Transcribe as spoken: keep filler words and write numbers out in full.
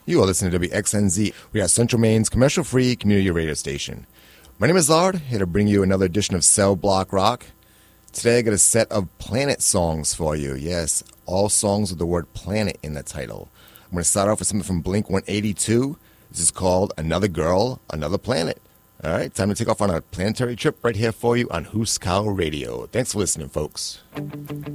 You are listening to W X N Z. We are Central Maine's commercial-free community radio station. My name is Lard, here to bring you another edition of Cell Block Rock. Today I got a set of planet songs for you. Yes, all songs with the word planet in the title. I'm going to start off with something from Blink one eighty-two. This is called Another Girl, Another Planet. All right, time to take off on a planetary trip right here for you on Huskow Radio. Thanks for listening, folks.